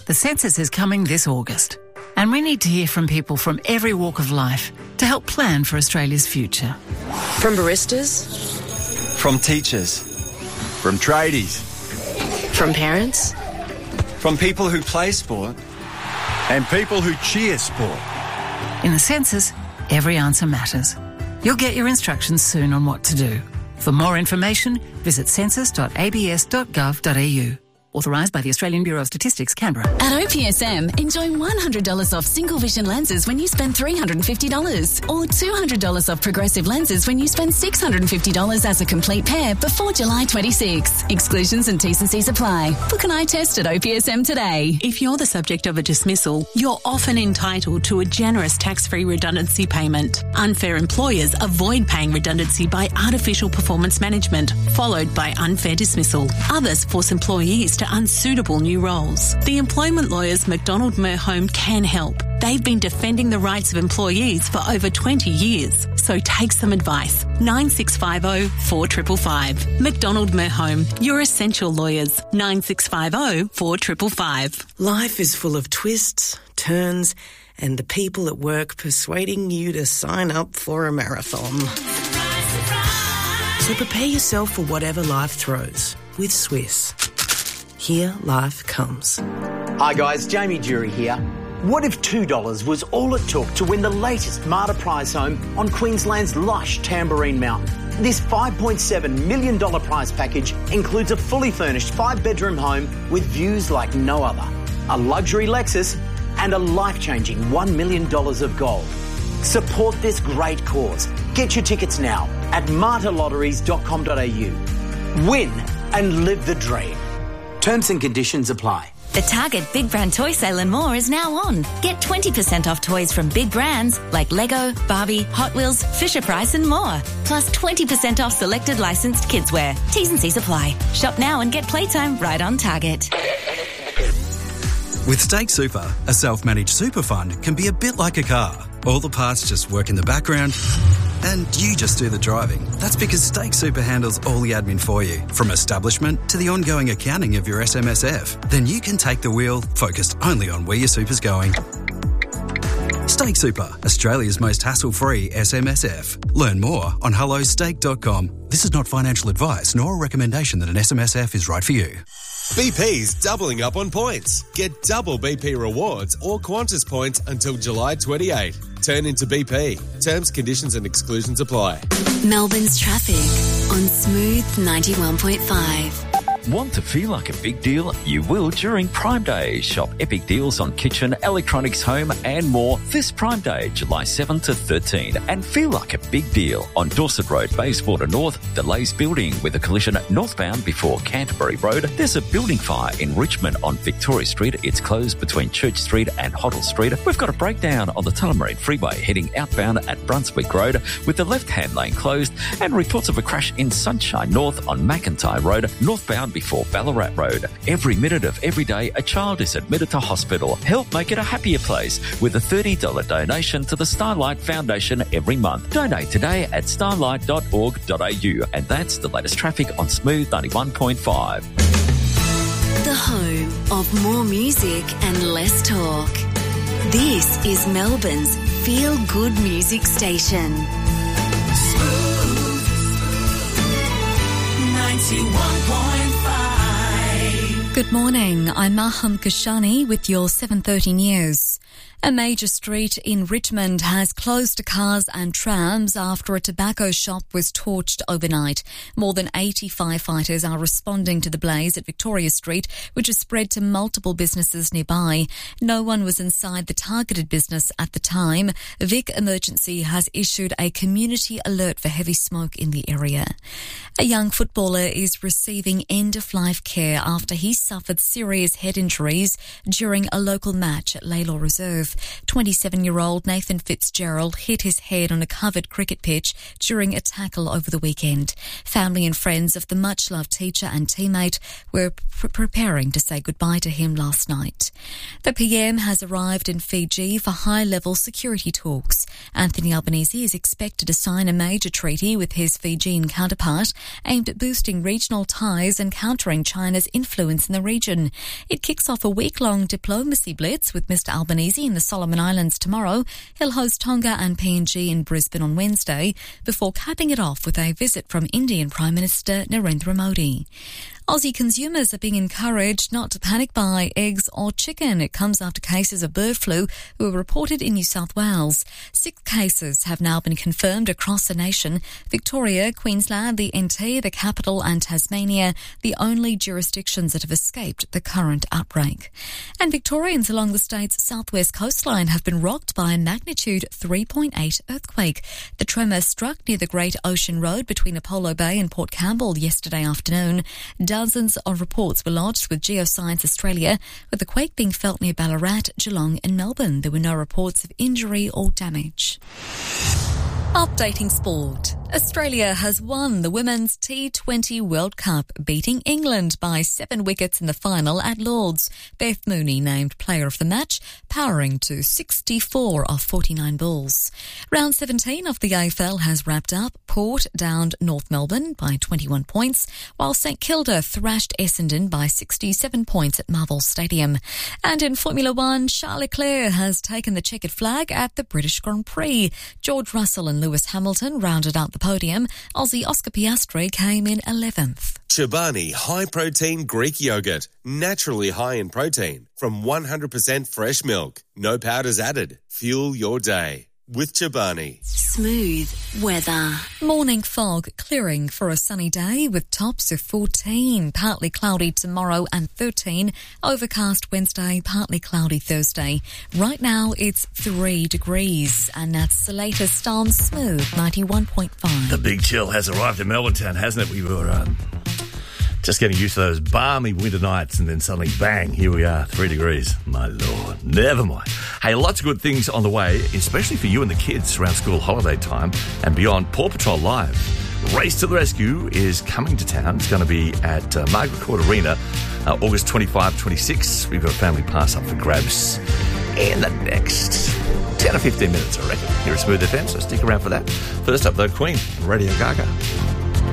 The census is coming this August, and we need to hear from people from every walk of life to help plan for Australia's future. From baristas, from teachers, from tradies, from parents, from people who play sport, and people who cheer sport. In the census, every answer matters. You'll get your instructions soon on what to do. For more information, visit census.abs.gov.au. Authorised by the Australian Bureau of Statistics, Canberra. At OPSM, enjoy $100 off single vision lenses when you spend $350 or $200 off progressive lenses when you spend $650 as a complete pair before July 26. Exclusions and T's and C's apply. Book an eye test at OPSM today. If you're the subject of a dismissal, you're often entitled to a generous tax-free redundancy payment. Unfair employers avoid paying redundancy by artificial performance management, followed by unfair dismissal. Others force employees to unsuitable new roles. The employment lawyers McDonald Merhome can help. They've been defending the rights of employees for over 20 years. So take some advice. 9650 4555. McDonald Merhome, your essential lawyers. 9650 4555. Life is full of twists, turns, and the people at work persuading you to sign up for a marathon. So prepare yourself for whatever life throws with Swiss. Here life comes. Hi guys, Jamie Jury here. What if $2 was all it took to win the latest Marta prize home on Queensland's lush Tamborine Mountain? This $5.7 million prize package includes a fully furnished 5-bedroom home with views like no other, a luxury Lexus and a life-changing $1 million of gold. Support this great cause. Get your tickets now at martalotteries.com.au. Win and live the dream. Terms and conditions apply. The Target Big Brand Toy Sale and more is now on. Get 20% off toys from big brands like Lego, Barbie, Hot Wheels, Fisher-Price and more. Plus 20% off selected licensed kidswear. T's and C's apply. Shop now and get playtime right on Target. With Stake Super, a self-managed super fund can be a bit like a car. All the parts just work in the background and you just do the driving. That's because Stake Super handles all the admin for you, from establishment to the ongoing accounting of your SMSF. Then you can take the wheel, focused only on where your super's going. Stake Super, Australia's most hassle-free SMSF. Learn more on hellostake.com. This is not financial advice nor a recommendation that an SMSF is right for you. BP's doubling up on points. Get double BP rewards or Qantas points until July 28. Turn into BP. Terms, conditions and exclusions apply. Melbourne's traffic on Smooth 91.5. Want to feel like a big deal? You will during Prime Day. Shop epic deals on kitchen, electronics, home and more this Prime Day, July 7 to 13. And feel like a big deal on Dorset Road, Bayswater North. Delays building with a collision northbound before Canterbury Road. There's a building fire in Richmond on Victoria Street. It's closed between Church Street and Hoddle Street. We've got a breakdown on the Tullamarine Freeway heading outbound at Brunswick Road with the left-hand lane closed. And reports of a crash in Sunshine North on McIntyre Road, northbound before Ballarat Road. Every minute of every day, a child is admitted to hospital. Help make it a happier place with a $30 donation to the Starlight Foundation every month. Donate today at starlight.org.au. And that's the latest traffic on Smooth 91.5. The home of more music and less talk. This is Melbourne's feel-good music station. Smooth 91.5. Good morning, I'm Maham Kashani with your 7:30 news. A major street in Richmond has closed to cars and trams after a tobacco shop was torched overnight. More than 80 firefighters are responding to the blaze at Victoria Street, which has spread to multiple businesses nearby. No one was inside the targeted business at the time. Vic Emergency has issued a community alert for heavy smoke in the area. A young footballer is receiving end-of-life care after he suffered serious head injuries during a local match at Laylaw Reserve. death. 27-year-old Nathan Fitzgerald hit his head on a covered cricket pitch during a tackle over the weekend. Family and friends of the much-loved teacher and teammate were preparing to say goodbye to him last night. The PM has arrived in Fiji for high-level security talks. Anthony Albanese is expected to sign a major treaty with his Fijian counterpart aimed at boosting regional ties and countering China's influence in the region. It kicks off a week-long diplomacy blitz with Mr Albanese in the Solomon Islands tomorrow. He'll host Tonga and PNG in Brisbane on Wednesday before capping it off with a visit from Indian Prime Minister Narendra Modi. Aussie consumers are being encouraged not to panic buy eggs or chicken. It comes after cases of bird flu were reported in New South Wales. 6 cases have now been confirmed across the nation. Victoria, Queensland, the NT, the Capital and Tasmania, the only jurisdictions that have escaped the current outbreak. And Victorians along the state's southwest coastline have been rocked by a magnitude 3.8 earthquake. The tremor struck near the Great Ocean Road between Apollo Bay and Port Campbell yesterday afternoon. Dozens of reports were lodged with Geoscience Australia, with the quake being felt near Ballarat, Geelong and Melbourne. There were no reports of injury or damage. Updating sport. Australia has won the Women's T20 World Cup, beating England by 7 wickets in the final at Lord's. Beth Mooney named player of the match, powering to 64 of 49 balls. Round 17 of the AFL has wrapped up. Port downed North Melbourne by 21 points, while St Kilda thrashed Essendon by 67 points at Marvel Stadium. And in Formula One, Charles Leclerc has taken the checkered flag at the British Grand Prix. George Russell and Lewis Hamilton rounded out the podium. Aussie Oscar Piastri came in 11th. Chobani High Protein Greek Yogurt. Naturally high in protein. From 100% fresh milk. No powders added. Fuel your day with Chobani. Smooth weather. Morning fog clearing for a sunny day with tops of 14. Partly cloudy tomorrow and 13. Overcast Wednesday, partly cloudy Thursday. Right now it's 3 degrees and that's the latest on Smooth 91.5. The big chill has arrived in Melbourne town, hasn't it? We were just getting used to those balmy winter nights and then suddenly, bang, here we are, 3 degrees. My Lord, never mind. Hey, lots of good things on the way, especially for you and the kids around school holiday time and beyond. Paw Patrol Live, Race to the Rescue is coming to town. It's going to be at Margaret Court Arena, August 25-26. We've got a family pass up for grabs in the next 10 or 15 minutes, I reckon, here at Smooth FM, so stick around for that. First up, though, Queen, Radio Gaga.